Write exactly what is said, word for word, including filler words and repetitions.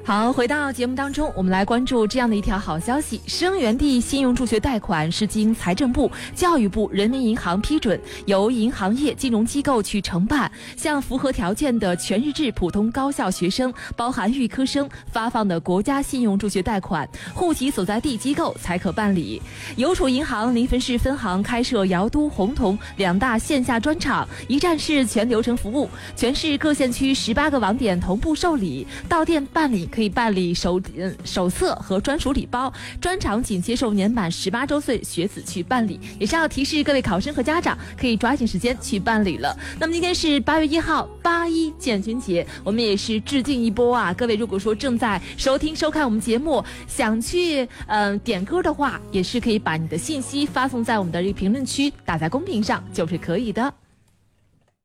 好，回到节目当中，我们来关注这样的一条好消息：生源地信用助学贷款是经财政部、教育部、人民银行批准，由银行业金融机构去承办，向符合条件的全日制普通高校学生，包含预科生发放的国家信用助学贷款，户籍所在地机构才可办理。邮储银行临汾市分行开设瑶都、洪洞两大线下专场，一站式全流程服务，全市各县区十八个网点同步受理，到店办理。可以办理手呃手册和专属礼包，专场仅接受年满十八周岁学子去办理，也是要提示各位考生和家长可以抓紧时间去办理了。那么今天是八月一号，八一建军节，我们也是致敬一波啊！各位如果说正在收听收看我们节目，想去嗯、呃、点歌的话，也是可以把你的信息发送在我们的这个评论区，打在公屏上就是可以的。